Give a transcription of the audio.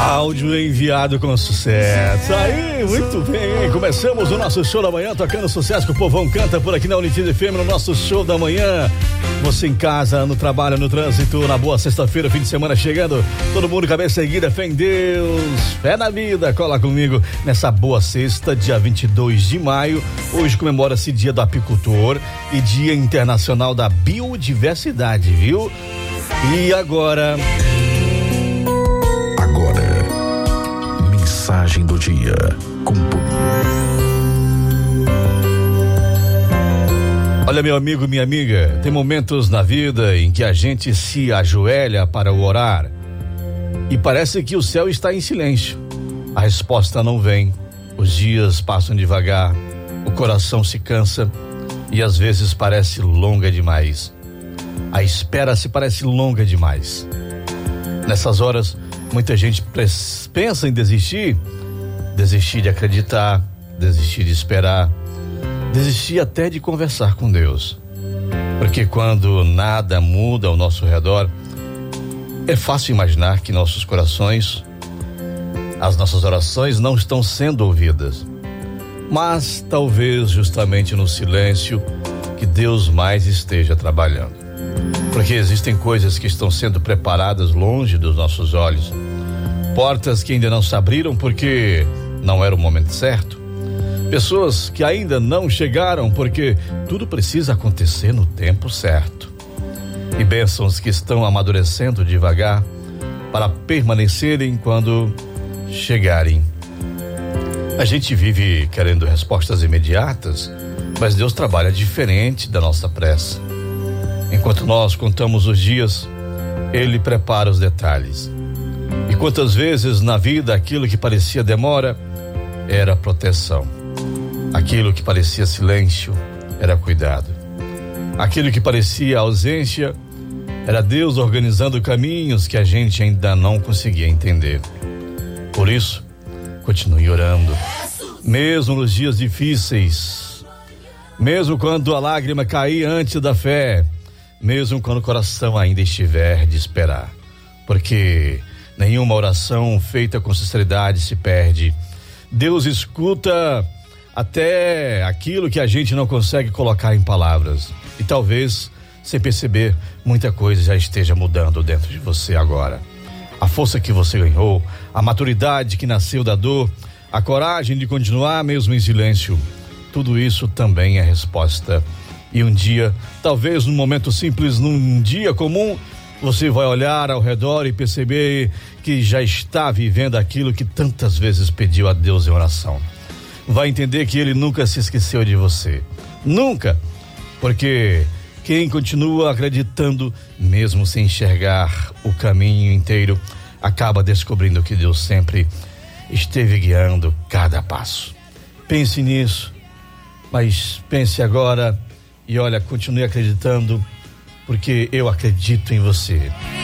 Áudio enviado com sucesso. Aí, muito bem, hein? Começamos o nosso show da manhã tocando sucesso que o povão canta por aqui na United FM no nosso show da manhã. Você em casa, no trabalho, no trânsito, na boa sexta-feira, fim de semana chegando. Todo mundo cabeça erguida, fé em Deus, fé na vida. Cola comigo nessa boa sexta, dia 22 de maio. Hoje comemora-se Dia do Apicultor e Dia Internacional da Biodiversidade, viu? E agora, mensagem do dia com olha, meu amigo, minha amiga, tem momentos na vida em que a gente se ajoelha para orar e parece que o céu está em silêncio. A resposta não vem, os dias passam devagar, o coração se cansa e às vezes parece longa demais. A espera se parece longa demais. Nessas horas, muita gente pensa em desistir de acreditar, desistir de esperar, desistir até de conversar com Deus. Porque quando nada muda ao nosso redor, é fácil imaginar que nossos corações, as nossas orações não estão sendo ouvidas. Mas talvez justamente no silêncio que Deus mais esteja trabalhando. Porque existem coisas que estão sendo preparadas longe dos nossos olhos. Portas que ainda não se abriram porque não era o momento certo. Pessoas que ainda não chegaram porque tudo precisa acontecer no tempo certo. E bênçãos que estão amadurecendo devagar para permanecerem quando chegarem. A gente vive querendo respostas imediatas, mas Deus trabalha diferente da nossa pressa. Enquanto nós contamos os dias, Ele prepara os detalhes. E quantas vezes na vida aquilo que parecia demora era proteção. Aquilo que parecia silêncio era cuidado. Aquilo que parecia ausência era Deus organizando caminhos que a gente ainda não conseguia entender. Por isso, continue orando. Mesmo nos dias difíceis, mesmo quando a lágrima cair antes da fé, mesmo quando o coração ainda estiver de esperar. Porque nenhuma oração feita com sinceridade se perde. Deus escuta até aquilo que a gente não consegue colocar em palavras. E talvez, sem perceber, muita coisa já esteja mudando dentro de você agora. A força que você ganhou, a maturidade que nasceu da dor, a coragem de continuar mesmo em silêncio, tudo isso também é resposta. E um dia, talvez num momento simples, num dia comum, você vai olhar ao redor e perceber que já está vivendo aquilo que tantas vezes pediu a Deus em oração. Vai entender que Ele nunca se esqueceu de você. Nunca! Porque quem continua acreditando, mesmo sem enxergar o caminho inteiro, acaba descobrindo que Deus sempre esteve guiando cada passo. Pense nisso, mas pense agora e olha, continue acreditando, porque eu acredito em você.